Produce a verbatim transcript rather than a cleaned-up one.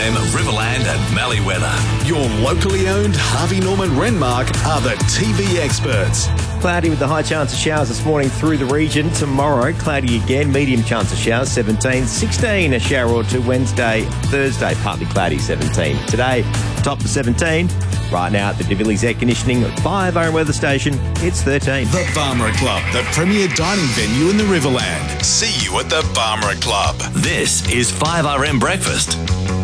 M, Riverland and Mallee weather. Your locally owned Harvey Norman Renmark are the T V experts. Cloudy with a high chance of showers this morning through the region. Tomorrow, cloudy again, medium chance of showers, seventeen. sixteen, a shower or two Wednesday. Thursday, partly cloudy, seventeen. Today, top of seventeen. Right now at the De Villiers Air Conditioning at five R M weather station, it's thirteen. The Barmera Club, the premier dining venue in the Riverland. See you at the Barmera Club. This is five R M Breakfast.